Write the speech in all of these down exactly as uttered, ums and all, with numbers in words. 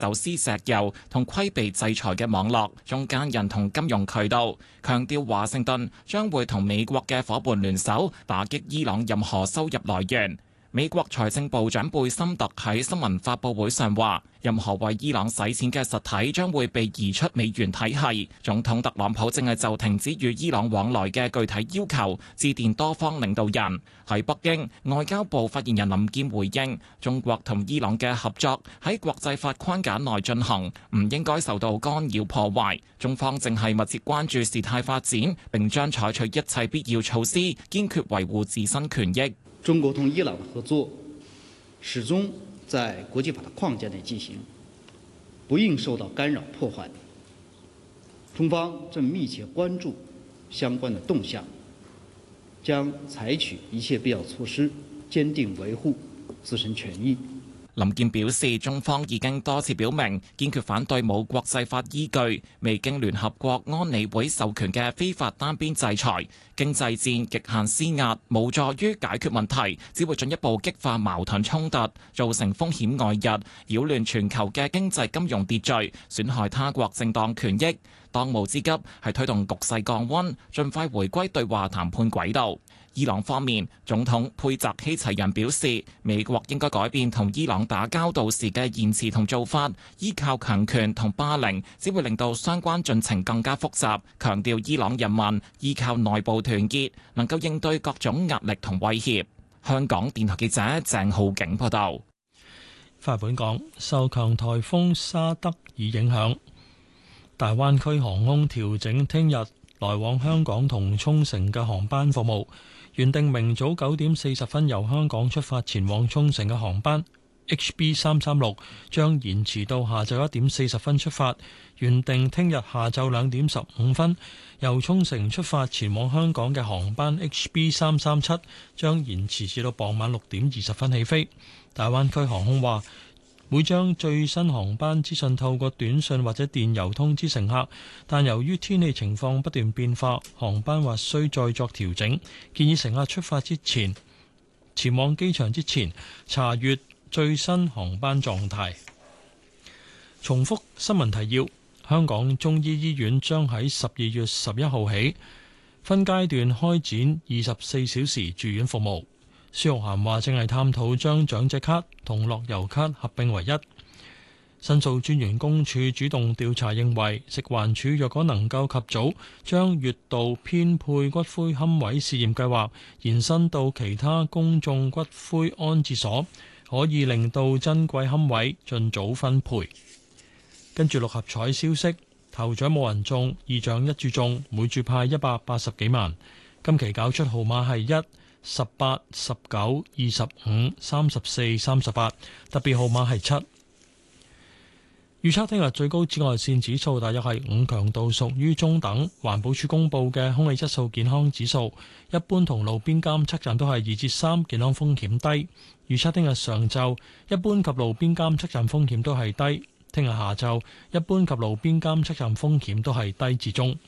走私石油同規避制裁嘅網絡、中間人同金融渠道，強調華盛頓將會同美國嘅夥伴聯手打擊伊朗任何收入來源。美國財政部長貝森特喺新聞發佈會上話，任何為伊朗洗錢嘅實體將會被移出美元體系。總統特朗普正係就停止與伊朗往來嘅具體要求致電多方領導人。喺北京，外交部發言人林健回應，中國同伊朗嘅合作喺國際法框架內進行，唔應該受到干擾破壞。中方正係密切關注事態發展，並將採取一切必要措施，堅決維護自身權益。 中國同伊朗的合作始終在國際法的框架內進行，不應受到干擾破壞。中方正密切關注相關的動向，將採取一切必要措施，堅定維護自身權益。 林健表示，中方已經多次表明堅決反對冇國際法依據、未經聯合國安理會授權嘅非法單邊制裁、經濟戰、極限施壓，無助於解決問題，只會進一步激化矛盾衝突，造成風險外溢，擾亂全球嘅經濟金融秩序，損害他國正當權益。當務之急係推動局勢降溫，盡快回歸對話談判軌道。伊朗方面，總統佩澤希齊仁表示，美國應該改變同伊朗打交道時嘅言辭同做法，依靠強權同霸凌只會令到相關進程更加複雜。強調伊朗人民依靠內部團結，能夠應對各種壓力同威脅。香港電台記者鄭浩景報道。 翻嚟本港，受強颱風沙德爾影響，大灣區航空調整聽日來往香港同沖繩嘅航班服務。原定明早九點四十分由香港出發前往沖繩嘅航班 H B 三三六將延遲到下晝一點四十分出發。原定聽日下晝兩點十五分由沖繩出發前往香港嘅航班 H B 三三七將延遲至到傍晚六點二十分起飛。大灣區航空話會將最新航班資訊透過短信或者電郵通知乘客，但由於天氣情況不斷變化，航班或需再作調整。建議乘客出發之前，前往機場之前查閱最新航班狀態。重複新聞提要：香港中醫醫院將喺十二月十一號起分階段開展二十四小時住院服務。孫玉菡話正係探討將長者卡同樂悠卡合併為一。申訴專員公署主動調查認為，食環署若果能夠及早將月度編配骨灰龕位試驗計劃延伸到其他公眾骨灰安置所，可以令到珍貴龕位盡早分配。跟住六合彩消息，頭獎冇人中，二獎一注中，每注派一百八十幾萬。今期搞出號碼係一、十八、十九、二十五、三十四、三十八，特別號碼係七。預測聽日最高紫外線指數大約係五，強度屬於中等。環保署公布嘅空氣質素健康指數，一般同路邊監測站都係二至三，健康風險低。預測聽日上晝一般及路邊監測站風險都係低，聽日下晝一般及路邊監測站風險都係低至中。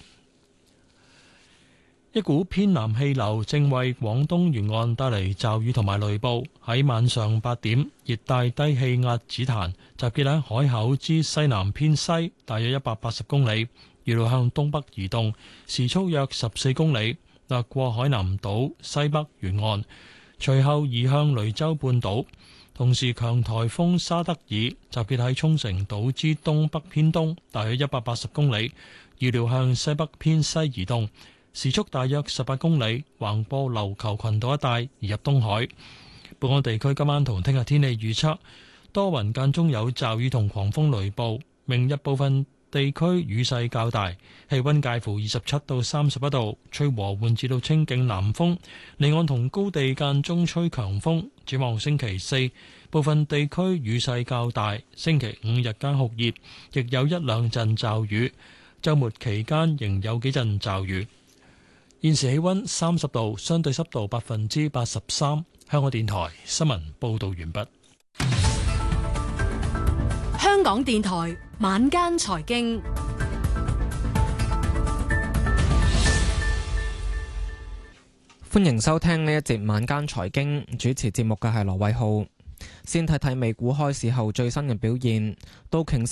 一股偏南氣流正為廣東沿岸帶嚟驟雨同埋雷暴。喺晚上八點，熱帶低氣壓紫檀集結喺海口之西南偏西，大約一百八十公里，預料向東北移動，時速約十四公里，掠過海南島西北沿岸，隨後移向雷州半島。同時，強颱風沙德爾集結喺沖繩島之東北偏東，大約一百八十公里，預料向西北偏西移動，時速大約十八公里，橫過琉球群島一帶，移入東海。本港地區今晚同聽日天氣預測，多雲間中有驟雨同狂風雷暴，明日部分地區雨勢較大，氣溫介乎二十七到三十一度，吹和緩至到清勁南風，離岸同高地間中吹強風。展望星期四，部分地區雨勢較大，星期五日間酷熱，亦有一兩陣驟雨，週末期間仍有幾陣驟雨。現時氣溫三十度，相對濕度百分之八十三。香港電台新聞報道完畢。 香港電台晚間財經， 歡迎收聽呢一節晚間財經，主持節目嘅係羅偉浩。 先睇睇美股開市後最新嘅表現，道瓊